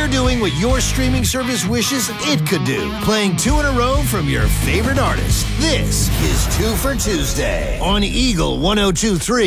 doing what your streaming service wishes it could do. Playing 2 in a row from your favorite artist. This is 2 for Tuesday on Eagle 102.3.